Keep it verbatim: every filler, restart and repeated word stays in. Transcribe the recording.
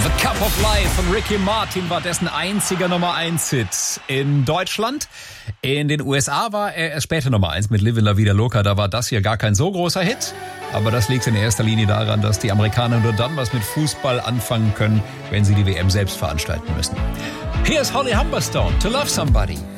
The Cup of Life von Ricky Martin war dessen einziger Nummer eins Hit in Deutschland. In den U S A war er erst später Nummer eins mit Livin' La Vida Loca. Da war das hier gar kein so großer Hit. Aber das liegt in erster Linie daran, dass die Amerikaner nur dann was mit Fußball anfangen können, wenn sie die W M selbst veranstalten müssen. Hier ist Holly Humberstone, To Love Somebody.